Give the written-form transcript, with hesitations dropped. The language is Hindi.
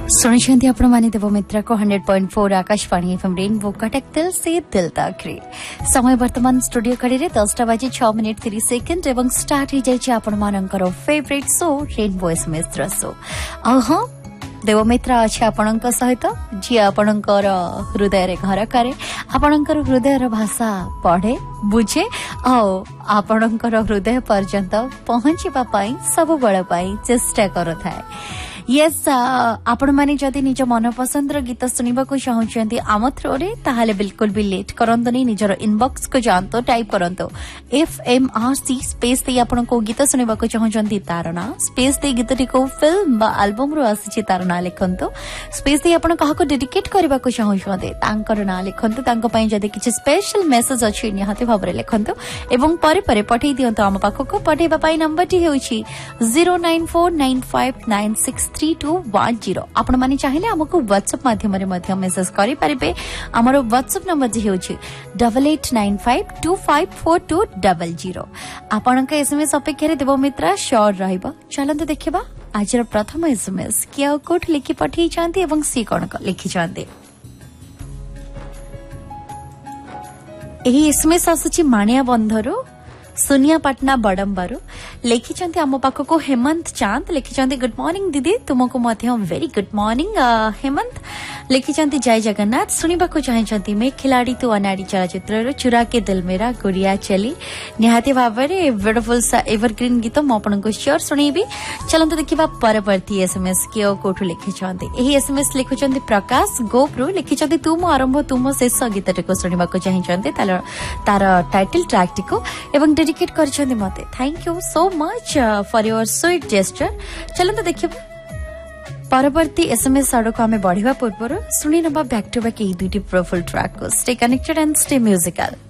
सुनिछन्ति आपण माने देव मित्र को 100.4 आकाशवाणी एफएम रेनबो कटक दिल से दिल तक रे समय वर्तमान स्टूडियो कड़ी रे 10:06:30 एवं स्टार्ट हो जाय आपण मानकर favourite show rainbow SMS show अहा देव मित्र अच्छे आपणक सहित जी आपणकर हृदय रे घर करे आपणकर हृदयर भाषा पढ़े बुझे आपणकर हृदय पर्यंत पहुंचीबा पई सब बळ पई चेष्टा करथाय। यस आपण माने जदि निज मन पसंद गीत सुनिबा को चाहउछन्ती आम थ्रो रे ताहाले बिल्कुल भी लेट करंतनी निजर इनबॉक्स को जानतो टाइप करंतो FMRC स्पेस दे आपण को गीत सुनिबा को चाहउछन्ती तारना स्पेस दे गीतटी को फिल्म बा एल्बम रो आसी तारना लिखंतो स्पेस दे आपण काहा को डेडिकेट करबा को चाहउछन्ते तांकर ना लिखंतो तांको पई जदि किछ स्पेशल मेसेज अछि निहाते भाबरे लिखंतो एवं परे परे पठै दियंतो आम पाखो को पठैबा पई नंबर टी हेउछि 09495963210 आपण माने चाहिले हमको व्हाट्सएप माध्यम रे मेसेज करि परिबे हमर व्हाट्सएप नंबर जे हेउछि 8895254200 आपण के एसएमएस अपेक्षा रे देबो मित्र श्योर रहइबा चलंत देखिबा आजर प्रथम एसएमएस किया कोठ लिखि पठै चांती एवं सी कोन लिखि चांती एही एसएमएस आसुछि मानिया बंधरो सुनिया पटना बडम्बारू लिखिचंती आम पाख को हेमंत चांद लिखिचंती गुड मॉर्निंग दीदी तुमको मध्य वेरी गुड मॉर्निंग हेमंत लिखिचंती जय जगन्नाथ सुनिबा को चाहचंती मैं खिलाड़ी तू अनाड़ी चलचित्र चुरा के दिल मेरा गुड़िया चली निहाती भावरे ब्यूटीफुल एवरग्रीन गीत मो आपन को श्योर सुनेबी चलंत देखिबा परवर्ती एसएमएस कियो कोठु लिखिचंती एही एसएमएस लिखुचंती प्रकाश गोप्रो लिखिचंती तुम आरंभ तुम शेष गीत को सुनिबा को चाहचंती तार टाइटल ट्रैक को एवं डेडिकेट करछंती मते thank you so much for your sweet gesture चलंत देखिबा परवर्ती एसएमएस आड़ को आमे बढ़िबा पूर्व सुनी नबा back to back A दुटी profile track को stay connected and stay musical.